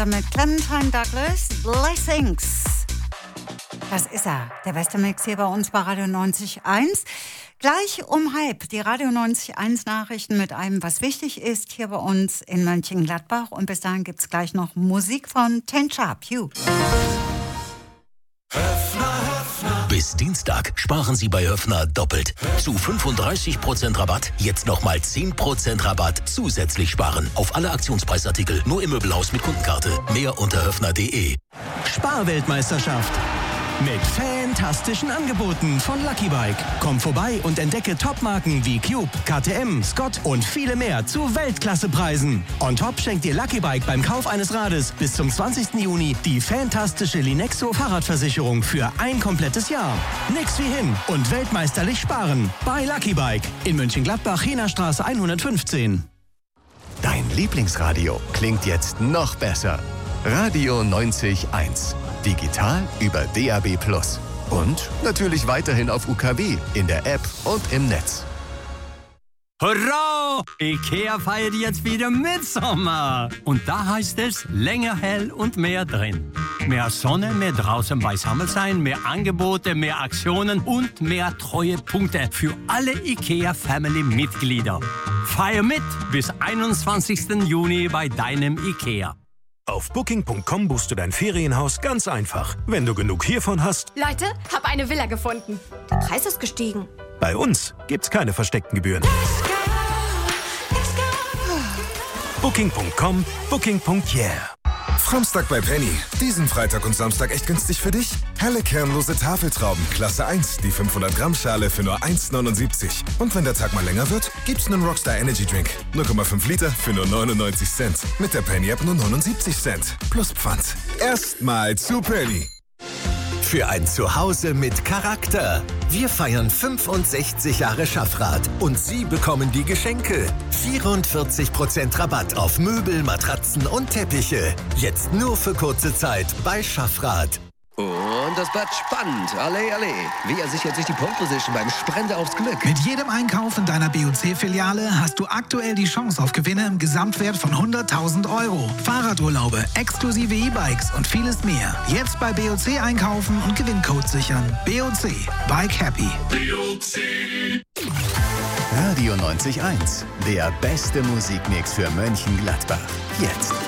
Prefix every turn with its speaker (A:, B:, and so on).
A: Mit Clementine Douglas, Blessings. Das ist er, der beste Mix hier bei uns bei Radio 90.1. Gleich um halb die Radio 90.1 Nachrichten mit einem, was wichtig ist, hier bei uns in Mönchengladbach. Und bis dahin gibt es gleich noch Musik von Ten Sharp.
B: Bis Dienstag sparen Sie bei Höffner doppelt. Zu 35% Rabatt, jetzt nochmal 10% Rabatt zusätzlich sparen. Auf alle Aktionspreisartikel, nur im Möbelhaus mit Kundenkarte. Mehr unter höffner.de.
C: Sparweltmeisterschaft. Mit fantastischen Angeboten von Lucky Bike. Komm vorbei und entdecke Topmarken wie Cube, KTM, Scott und viele mehr zu Weltklassepreisen. On top schenkt dir Lucky Bike beim Kauf eines Rades bis zum 20. Juni die fantastische Linexo Fahrradversicherung für ein komplettes Jahr. Nix wie hin und weltmeisterlich sparen. Bei Lucky Bike in Mönchengladbach, Hehnerstraße 115.
D: Dein Lieblingsradio klingt jetzt noch besser. Radio 90.1. Digital über DAB+. Und natürlich weiterhin auf UKW, in der App und im Netz.
E: Hurra! IKEA feiert jetzt wieder Mitsommer. Und da heißt es länger hell und mehr drin. Mehr Sonne, mehr draußen beisammen sein, mehr Angebote, mehr Aktionen und mehr Treuepunkte für alle IKEA-Family-Mitglieder. Feier mit bis 21. Juni bei deinem IKEA.
F: Auf Booking.com buchst du dein Ferienhaus ganz einfach. Wenn du genug hiervon hast.
G: Leute, hab eine Villa gefunden. Der Preis ist gestiegen.
F: Bei uns gibt's keine versteckten Gebühren. Booking.com, Booking.yeah.
H: Samstag bei Penny. Diesen Freitag und Samstag echt günstig für dich? Helle kernlose Tafeltrauben, Klasse 1, die 500 Gramm Schale für nur 1,79. Und wenn der Tag mal länger wird, gibt's einen Rockstar Energy Drink. 0,5 Liter für nur 99 Cent. Mit der Penny App nur 79 Cent. Plus Pfand. Erstmal zu Penny.
D: Für ein Zuhause mit Charakter. Wir feiern 65 Jahre Schaffrath und Sie bekommen die Geschenke. 44% Rabatt auf Möbel, Matratzen und Teppiche. Jetzt nur für kurze Zeit bei Schaffrath.
I: Und das bleibt spannend. Alle, alle. Wer sichert sich die Pole Position beim Sprint aufs Glück?
J: Mit jedem Einkauf in deiner BOC-Filiale hast du aktuell die Chance auf Gewinne im Gesamtwert von 100.000 €. Fahrradurlaube, exklusive E-Bikes und vieles mehr. Jetzt bei BOC einkaufen und Gewinncode sichern. BOC. Bike Happy.
D: BOC. Radio 90.1. Der beste Musikmix für Mönchengladbach. Jetzt.